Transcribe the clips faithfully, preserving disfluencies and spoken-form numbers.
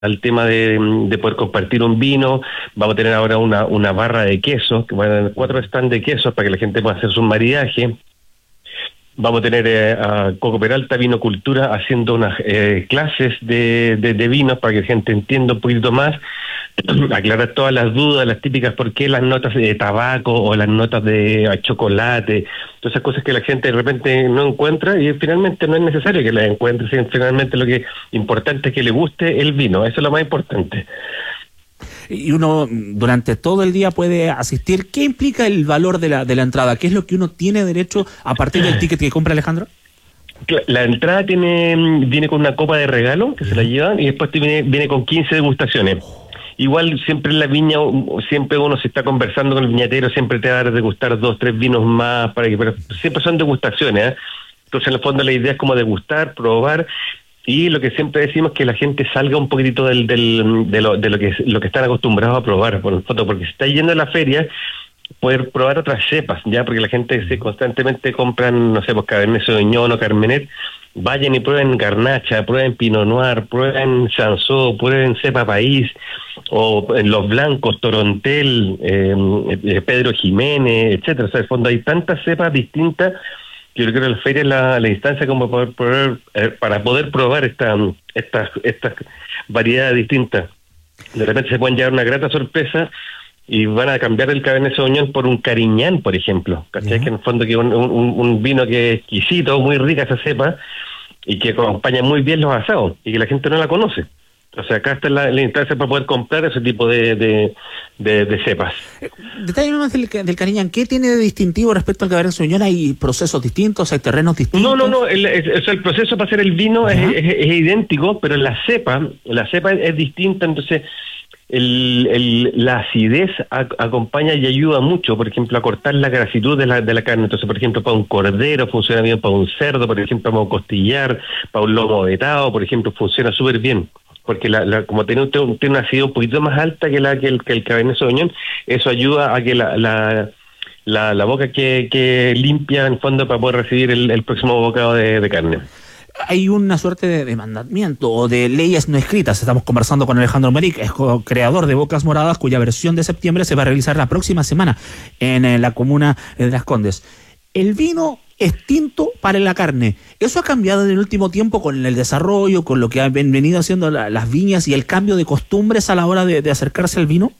al tema de, de poder compartir un vino. Vamos a tener ahora una, una barra de quesos, que van a tener cuatro stands de quesos para que la gente pueda hacer su maridaje. Vamos a tener eh, a Coco Peralta, Vino Cultura, haciendo unas eh, clases de, de, de vinos para que la gente entienda un poquito más, aclarar todas las dudas, las típicas, por qué las notas de tabaco o las notas de a chocolate, todas esas cosas que la gente de repente no encuentra, y finalmente no es necesario que las encuentre, sino finalmente lo que es importante es que le guste el vino, eso es lo más importante. Y uno durante todo el día puede asistir. ¿Qué implica el valor de la de la entrada? ¿Qué es lo que uno tiene derecho a partir del ticket que compra, Alejandro? La entrada tiene viene con una copa de regalo que se la llevan, y después viene, viene con quince degustaciones. Igual siempre en la viña, siempre uno se está conversando con el viñatero, siempre te va a dar degustar dos, tres vinos más, para que, pero siempre son degustaciones, ¿eh? Entonces en el fondo la idea es como degustar, probar, y lo que siempre decimos es que la gente salga un poquitito del, del, de, lo, de lo que lo que están acostumbrados a probar, por el fondo, porque si está yendo a la feria, poder probar otras cepas, ya, porque la gente se constantemente compran, no sé, pues Cabernet Sauvignon o Carmenet. Vayan y prueben Garnacha, prueben Pinot Noir, prueben Chanson, prueben Cepa País, o en los blancos, Torontel, eh, eh, Pedro Jiménez, etcétera. O sea, en el fondo hay tantas cepas distintas que yo creo que la feria es la, la instancia como para poder, probar, eh, para poder probar esta, estas estas variedades distintas. De repente se pueden llevar una grata sorpresa y van a cambiar el Cabernet Sauvignon por un Cariñán, por ejemplo, ¿cachai? Uh-huh. Que en el fondo que es un, un, un vino que es exquisito, muy rica esa cepa, y que acompaña muy bien los asados, y que la gente no la conoce. O sea, acá está la, la instancia para poder comprar ese tipo de, de, de, de cepas. Eh, Detalle más del, del Cariñán, ¿qué tiene de distintivo respecto al Cabernet Sauvignon? ¿Hay procesos distintos, hay terrenos distintos? No, no, no, el, el, el proceso para hacer el vino es, es, es idéntico, pero la cepa, la cepa es, es distinta, entonces el, el, la acidez a, acompaña y ayuda mucho, por ejemplo, a cortar la grasitud de la, de la carne. Entonces, por ejemplo, para un cordero funciona bien, para un cerdo, por ejemplo, para un costillar, para un lomo vetado, por ejemplo, funciona súper bien. Porque la, la, como tiene, tiene una acidez un poquito más alta que la que el, que el Cabernet Sauvignon, eso ayuda a que la, la, la, la boca que, que limpia en fondo para poder recibir el, el próximo bocado de, de carne. Hay una suerte de, de mandamiento o de leyes no escritas. Estamos conversando con Alejandro Meric, es creador de Bocas Moradas, cuya versión de septiembre se va a realizar la próxima semana en, en la comuna de Las Condes. El vino es tinto para la carne. ¿Eso ha cambiado en el último tiempo con el desarrollo, con lo que han venido haciendo la, las viñas y el cambio de costumbres a la hora de, de acercarse al vino?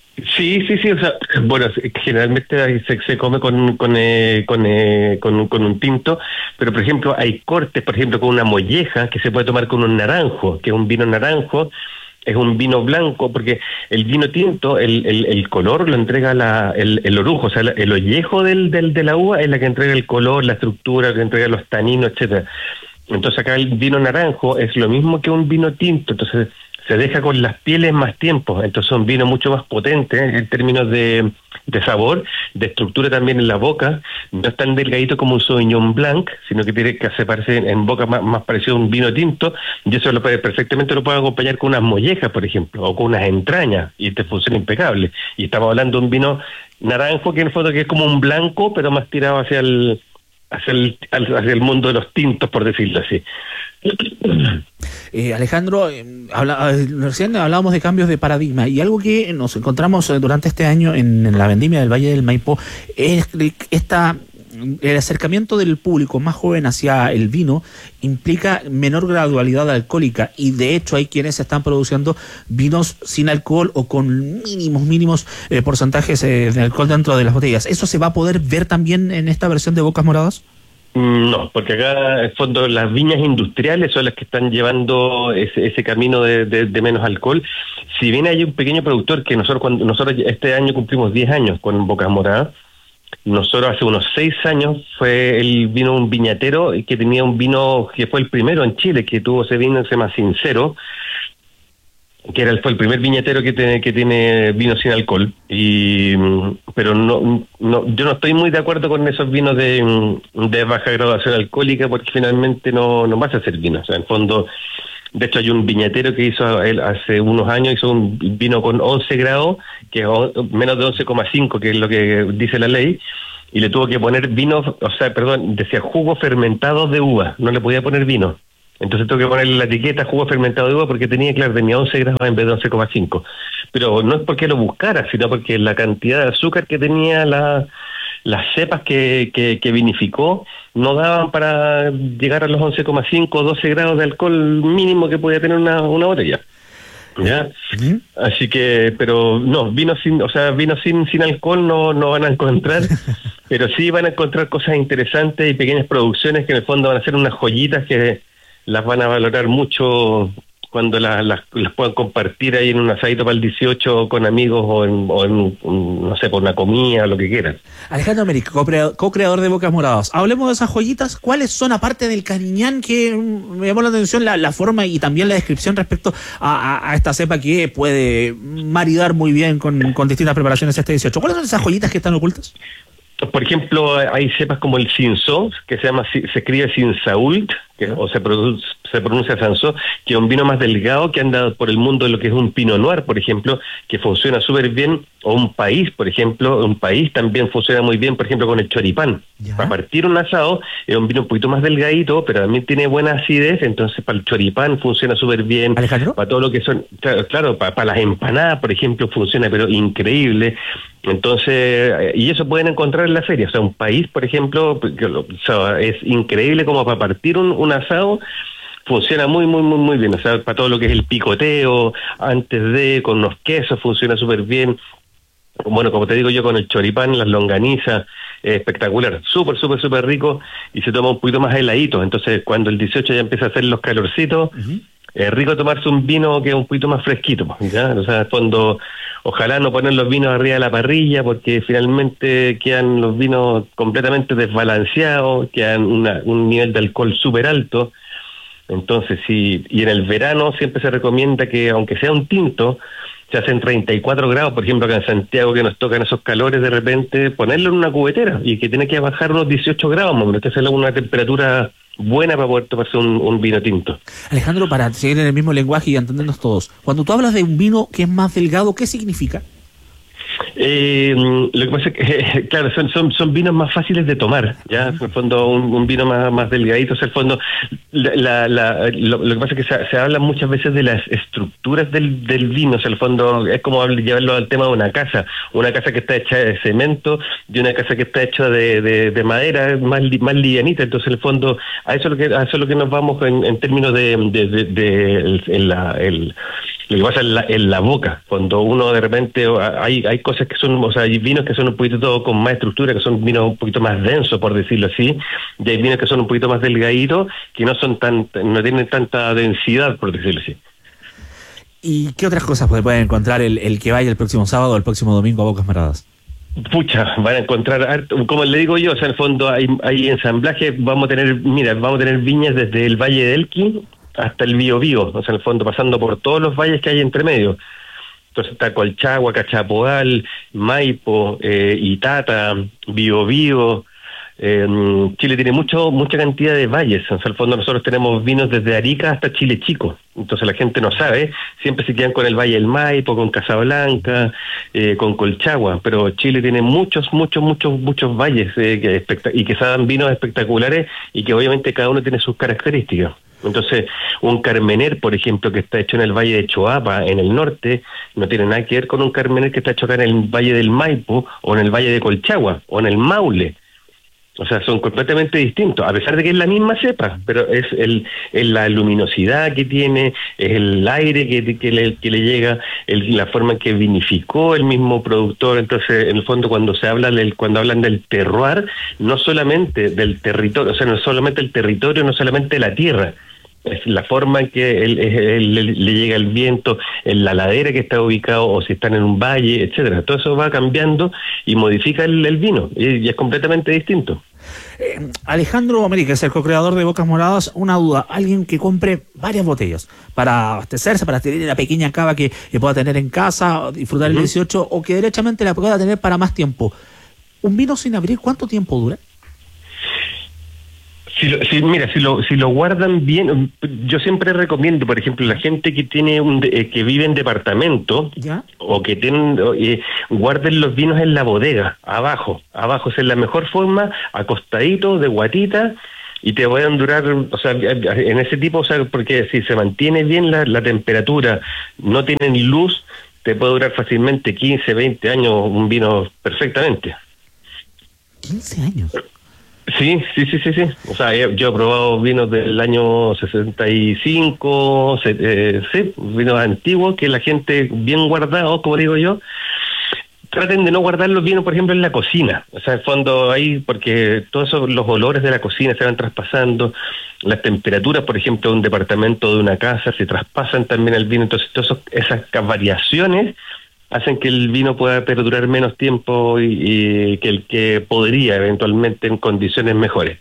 Sí, sí, sí, o sea, bueno, generalmente se, se come con con, eh, con, eh, con, con un tinto, pero por ejemplo hay cortes, por ejemplo con una molleja que se puede tomar con un naranjo, que es un vino naranjo, es un vino blanco, porque el vino tinto, el, el, el color lo entrega la, el, el orujo, o sea, el ollejo del, del, de la uva es la que entrega el color, la estructura, que entrega los taninos, etcétera. Entonces acá el vino naranjo es lo mismo que un vino tinto, entonces se deja con las pieles más tiempo, entonces son vinos mucho más potentes en términos de, de sabor, de estructura también en la boca, no es tan delgadito como un Sauvignon Blanc, sino que tiene que hacerse en boca más, más parecido a un vino tinto, y eso lo puede, perfectamente lo puede acompañar con unas mollejas, por ejemplo, o con unas entrañas, y te funciona impecable. Y estamos hablando de un vino naranjo que en el fondo que es como un blanco, pero más tirado hacia el hacia el, hacia el mundo de los tintos, por decirlo así. Eh, Alejandro, eh, habla, recién hablábamos de cambios de paradigma, y algo que nos encontramos eh, durante este año en, en la vendimia del Valle del Maipo es esta, el acercamiento del público más joven hacia el vino implica menor gradualidad alcohólica, y de hecho hay quienes están produciendo vinos sin alcohol o con mínimos, mínimos eh, porcentajes eh, de alcohol dentro de las botellas. ¿Eso se va a poder ver también en esta versión de Bocas Moradas? No, porque acá, en fondo, las viñas industriales son las que están llevando ese, ese camino de, de, de menos alcohol. Si bien hay un pequeño productor que nosotros, cuando nosotros este año cumplimos diez años con Bocas Moradas, nosotros hace unos seis años fue el vino un viñatero que tenía un vino que fue el primero en Chile que tuvo ese vino, se llama Sincero, que era el, fue el primer viñatero que tiene que tiene vino sin alcohol, y pero no no yo no estoy muy de acuerdo con esos vinos de, de baja graduación alcohólica, porque finalmente no no vas a hacer vino. O sea, en fondo, de hecho hay un viñatero que hizo él hace unos años, hizo un vino con once grados, que es menos de once coma cinco, que es lo que dice la ley, y le tuvo que poner vino, o sea, perdón, decía jugo fermentado de uva, no le podía poner vino. Entonces tengo que ponerle la etiqueta jugo fermentado de uva porque tenía, claro, tenía once grados en vez de once coma cinco. Pero no es porque lo buscara, sino porque la cantidad de azúcar que tenía la, las cepas que, que, que vinificó no daban para llegar a los once coma cinco o doce grados de alcohol mínimo que podía tener una, una botella. ¿Ya? Uh-huh. Así que, pero no, vino sin, o sea, vino sin, sin alcohol no, no van a encontrar, pero sí van a encontrar cosas interesantes y pequeñas producciones que en el fondo van a ser unas joyitas que las van a valorar mucho cuando las, las, las puedan compartir ahí en un asadito para el dieciocho con amigos o en, o en un, no sé, por una comida, lo que quieran. Alejandro Américo, co-creador de Bocas Moradas. Hablemos de esas joyitas. ¿Cuáles son, aparte del Cariñán, que me llamó la atención la, la forma y también la descripción respecto a, a, a esta cepa que puede maridar muy bien con, con distintas preparaciones este dieciocho? ¿Cuáles son esas joyitas que están ocultas? Por ejemplo, hay cepas como el Cinsault, que se llama, se escribe Cinsault, que, o se, produce, se pronuncia Cinsault, que es un vino más delgado que anda por el mundo de lo que es un Pinot Noir, por ejemplo, que funciona súper bien, o un país, por ejemplo, un país también funciona muy bien, por ejemplo, con el choripán. ¿Ya? Para partir un asado, es un vino un poquito más delgadito, pero también tiene buena acidez, entonces para el choripán funciona súper bien. ¿Alejandro? Para todo lo que son, claro, claro para, para las empanadas, por ejemplo, funciona, pero increíble. Entonces, y eso pueden encontrar en la feria. O sea, un país, por ejemplo, o sea, es increíble como para partir un, un asado, funciona muy, muy, muy, muy bien. O sea, para todo lo que es el picoteo, antes de, con los quesos, funciona súper bien. Bueno, como te digo yo, con el choripán, las longanizas, eh, espectacular, súper, súper, súper rico, y se toma un poquito más heladito. Entonces, cuando el dieciocho ya empieza a hacer los calorcitos, uh-huh. Es rico tomarse un vino que es un poquito más fresquito, ¿ya? O sea, cuando ojalá no poner los vinos arriba de la parrilla, porque finalmente quedan los vinos completamente desbalanceados, quedan una, un nivel de alcohol súper alto. Entonces, sí, y en el verano siempre se recomienda que, aunque sea un tinto, se hacen treinta y cuatro grados, por ejemplo, acá en Santiago, que nos tocan esos calores de repente, ponerlo en una cubetera, y que tiene que bajar unos dieciocho grados, más o menos, que es una temperatura buena para poder tomarse un, un vino tinto. Alejandro, para seguir en el mismo lenguaje y entendernos todos, cuando tú hablas de un vino que es más delgado, ¿qué significa? Eh, lo que pasa es que, eh, claro, son, son son vinos más fáciles de tomar, ya, en el fondo un, un vino más más delgadito, o sea, el fondo, la, la, lo, lo que pasa es que se, se habla muchas veces de las estructuras del, del vino, o sea, el fondo es como llevarlo al tema de una casa, una casa que está hecha de cemento y una casa que está hecha de, de, de madera, más, más livianita, entonces en el fondo, a eso es lo que, a eso es lo que nos vamos en, en términos de, de, de, de el, el, la, el lo que pasa en la, en la boca, cuando uno de repente, hay hay cosas que son, o sea, hay vinos que son un poquito con más estructura, que son vinos un poquito más densos, por decirlo así, y hay vinos que son un poquito más delgaditos, que no son tan, no tienen tanta densidad, por decirlo así. ¿Y qué otras cosas puede encontrar el, el que vaya el próximo sábado o el próximo domingo a Bocas Moradas? Pucha, van a encontrar, como le digo yo, o sea, en el fondo hay, hay ensamblaje, vamos a tener, mira, vamos a tener viñas desde el Valle de Elqui hasta el Biobío, o sea, en el fondo pasando por todos los valles que hay entre medio. Entonces está Colchagua, Cachapoal, Maipo, eh, Itata, Biobío. Eh, Chile tiene mucho mucha cantidad de valles, o sea, en el fondo nosotros tenemos vinos desde Arica hasta Chile Chico, entonces la gente no sabe, siempre se quedan con el Valle del Maipo, con Casablanca, eh, con Colchagua, pero Chile tiene muchos, muchos, muchos, muchos valles eh, que espect- y que se dan vinos espectaculares y que obviamente cada uno tiene sus características. Entonces, un Carmener, por ejemplo, que está hecho en el Valle de Choapa, en el norte, no tiene nada que ver con un Carmener que está hecho acá en el Valle del Maipo, o en el Valle de Colchagua, o en el Maule. O sea, son completamente distintos, a pesar de que es la misma cepa, pero es el es la luminosidad que tiene, es el aire que, que, le, que le llega, el, la forma en que vinificó el mismo productor. Entonces, en el fondo, cuando se habla del, cuando hablan del terroir, no solamente del territorio, o sea, no solamente el territorio, no solamente la tierra, es la forma en que él, él, le, le llega el viento, en la ladera que está ubicado, o si están en un valle, etcétera. Todo eso va cambiando y modifica el, el vino, y, y es completamente distinto. Eh, Alejandro Américo es el co-creador de Bocas Moradas. Una duda, alguien que compre varias botellas para abastecerse, para tener la pequeña cava que, que pueda tener en casa, disfrutar uh-huh. el dieciocho, o que derechamente la pueda tener para más tiempo. ¿Un vino sin abrir cuánto tiempo dura? Si, lo, si mira, si lo si lo guardan bien, yo siempre recomiendo, por ejemplo, la gente que tiene un eh, que vive en departamento, ¿ya?, o que tienen eh, guarden los vinos en la bodega, abajo, abajo, esa es la mejor forma, acostadito, de guatita, y te pueden durar, o sea, en ese tipo, o sea, porque si se mantiene bien la, la temperatura, no tienen luz, te puede durar fácilmente quince, veinte años un vino perfectamente. quince años. Sí, sí, sí, sí, sí. O sea, yo he probado vinos del año sesenta y cinco, eh, sí, vinos antiguos que la gente bien guardados, como digo yo, traten de no guardar los vinos, por ejemplo, en la cocina. O sea, en el fondo ahí, porque todos esos, los olores de la cocina se van traspasando, las temperaturas, por ejemplo, de un departamento, de una casa, se traspasan también al vino. Entonces, todas esas variaciones hacen que el vino pueda perdurar menos tiempo y, y que el que podría eventualmente en condiciones mejores.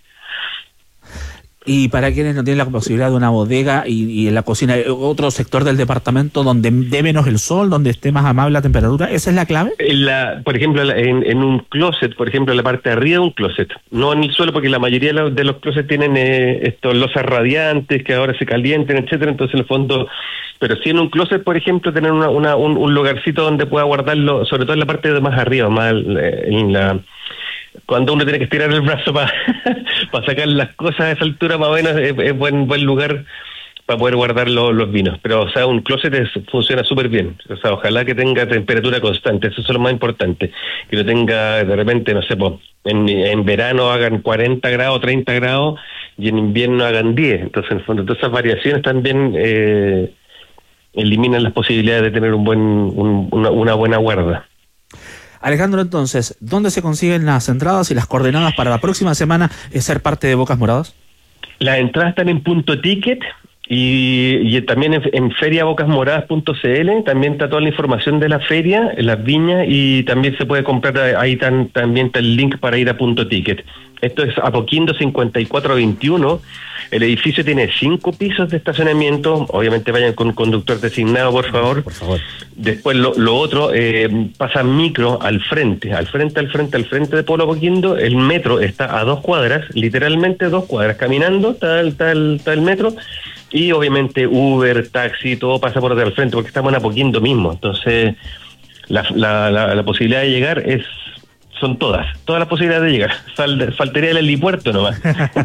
Y para quienes no tienen la posibilidad de una bodega y, y en la cocina, otro sector del departamento donde dé menos el sol, donde esté más amable la temperatura, ¿esa es la clave? En la, por ejemplo, en, en un closet, por ejemplo, en la parte de arriba de un closet, no en el suelo, porque la mayoría de los, de los closets tienen eh, estos losas radiantes que ahora se calienten, etcétera. Entonces, en el fondo, pero sí en un closet, por ejemplo, tener una, una, un, un lugarcito donde pueda guardarlo, sobre todo en la parte de más arriba, más en la... Cuando uno tiene que estirar el brazo para pa sacar las cosas a esa altura, más o menos es, es buen buen lugar para poder guardar lo, los vinos. Pero, o sea, un closet es, funciona súper bien. O sea, ojalá que tenga temperatura constante, eso es lo más importante. Que no tenga, de repente, no sé, pues, en, en verano hagan cuarenta grados, treinta grados, y en invierno hagan diez. Entonces, en el fondo, todas esas variaciones también eh, eliminan las posibilidades de tener un buen un, una, una buena guarda. Alejandro, entonces, ¿dónde se consiguen las entradas y las coordenadas para la próxima semana eh, ser parte de Bocas Moradas? Las entradas están en Punto Ticket y, y también en, en feria bocas moradas punto c l. También está toda la información de la feria, en las viñas, y también se puede comprar, ahí tan, también está el link para ir a Punto Ticket. Esto es Apoquindo cincuenta y cuatro veintiuno. El edificio tiene cinco pisos de estacionamiento. Obviamente vayan con un conductor designado, por favor. Por favor. Después lo, lo otro, eh, pasa micro al frente, al frente, al frente, al frente de Pueblo Apoquindo. El metro está a dos cuadras, literalmente dos cuadras. Caminando está el, está el, está el metro. Y obviamente Uber, taxi, todo pasa por al frente porque estamos en Apoquindo mismo. Entonces, la, la, la, la posibilidad de llegar es... Son todas, todas las posibilidades de llegar. Fal, faltaría el helipuerto nomás.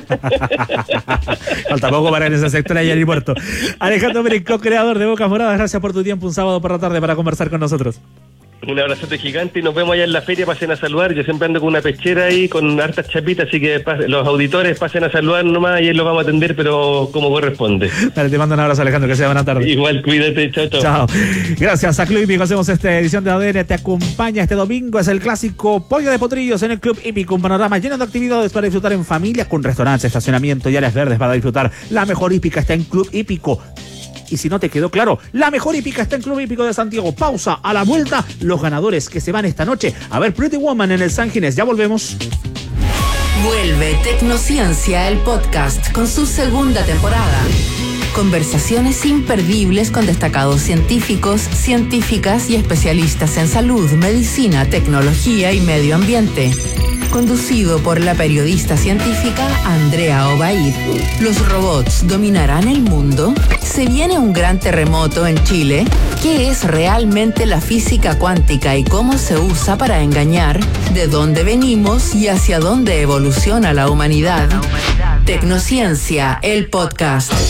Falta poco para en ese sector hay helipuerto. Alejandro Brincó, creador de Bocas Moradas, gracias por tu tiempo un sábado por la tarde para conversar con nosotros. Un abrazote gigante y nos vemos allá en la feria, pasen a saludar. Yo siempre ando con una pechera ahí, con hartas chapitas, así que pasen, los auditores pasen a saludar nomás y ahí los vamos a atender, pero como corresponde. Dale, te mando un abrazo, Alejandro, que sea buena tarde. Igual, cuídate, chao, chao. Chao. Gracias a Club Hípico, hacemos esta edición de A D N, te acompaña este domingo, es el clásico Pollo de Potrillos en el Club Hípico, un panorama lleno de actividades para disfrutar en familia, con restaurantes, estacionamiento y áreas verdes para disfrutar. La mejor hípica está en Club Hípico. Y si no te quedó claro, la mejor hípica está en Club Hípico de Santiago. Pausa, a la vuelta, los ganadores que se van esta noche a ver Pretty Woman en el San Ginés. Ya volvemos. Vuelve Tecnociencia, el podcast, con su segunda temporada. Conversaciones imperdibles con destacados científicos, científicas y especialistas en salud, medicina, tecnología y medio ambiente. Conducido por la periodista científica Andrea Obaid. ¿Los robots dominarán el mundo? ¿Se viene un gran terremoto en Chile? ¿Qué es realmente la física cuántica y cómo se usa para engañar? ¿De dónde venimos y hacia dónde evoluciona la humanidad? Tecnociencia, el podcast.